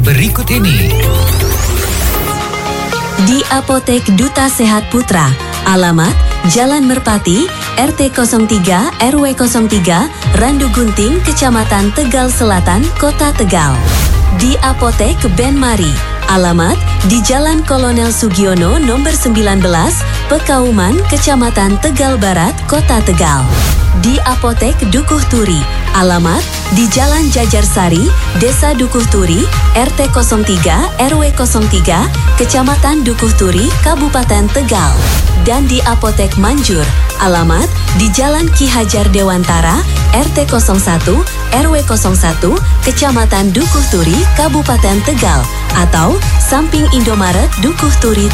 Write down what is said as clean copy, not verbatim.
berikut ini. Di Apotek Duta Sehat Putra, alamat Jalan Merpati, RT 03 RW 03, Randu Gunting, Kecamatan Tegal Selatan, Kota Tegal. Di Apotek Ben Mari, alamat di Jalan Kolonel Sugiono nomor 19, Pekauman, Kecamatan Tegal Barat, Kota Tegal. Di Apotek Dukuh Turi, alamat di Jalan Jajarsari, Desa Dukuh Turi, RT 03 RW 03, Kecamatan Dukuh Turi, Kabupaten Tegal. Dan di Apotek Manjur, alamat di Jalan Ki Hajar Dewantara, RT 01 RW 01, Kecamatan Dukuh Turi, Kabupaten Tegal, atau samping Indomaret Dukuh Turi,